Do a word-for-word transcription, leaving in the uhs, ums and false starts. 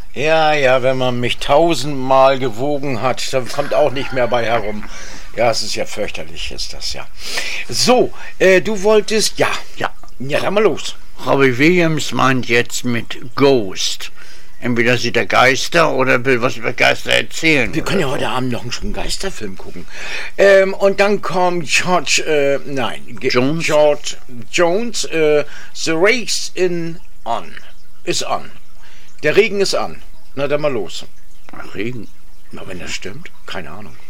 Ja, ja, wenn man mich tausendmal gewogen hat, dann kommt auch nicht mehr bei herum. Ja, es ist ja fürchterlich, ist das ja. So, äh, du wolltest, ja, Ja. ja, dann mal los. Robbie Williams meint jetzt mit Ghost. Entweder sieht er Geister oder will was über Geister erzählen. Wir können ja heute Abend noch einen schönen Geisterfilm gucken. Ähm, und dann kommt George, äh, nein, Ge- Jones? George Jones, äh, The Race in On. Ist on. Der Regen ist an. Na dann mal los. Regen. Na, wenn das stimmt, keine Ahnung.